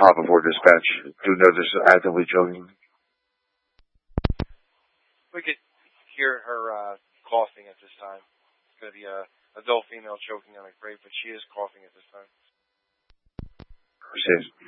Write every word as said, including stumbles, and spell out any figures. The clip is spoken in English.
Papa four dispatch. Do notice actively choking. We could hear her uh, coughing at this time. It's going to be a adult female choking on a crate, but she is coughing at this time. Proceed.